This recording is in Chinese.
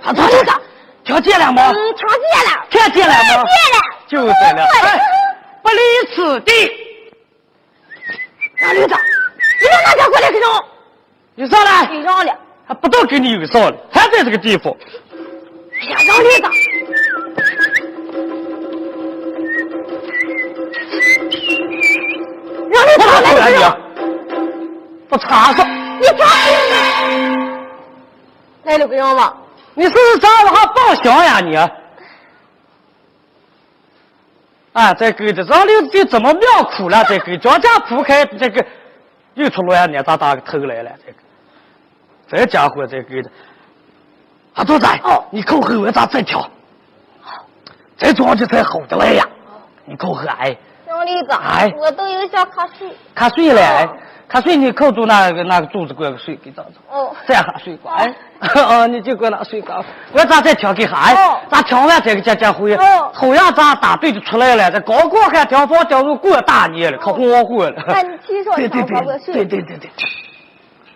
他跳这个，跳见了吗？ 跳见了， 跳见了吗？就是了，哎，不离此地。 杨旅长，你把那条过来给上， 你上来， 给上了， 还不都给你有上了，还在这个地方。 哎呀，杨旅长，杨旅长来了， 不插手， 你插来了个样吧？ 你是不是找我还报销呀你？啊，这个这张刘子怎么妙苦了？这个庄稼铺开，这个又出来年咋打个头来了？这家伙这个，啊，都在哦，你口后为啥再跳？这庄稼才好的来呀！你口后哎， 杨旅长， 哎， 我都有想瞌睡。 瞌睡了，瞌睡你扣住那个柱子，给我睡给找找。 哦， 再下睡觉。哎，哦，你就给我那睡觉。我咋再跳给哈？哎，咋跳完这个家伙后样咋打对就出来了？这刚过还掉房掉入过大年了，可慌过了。 那你起床， 对。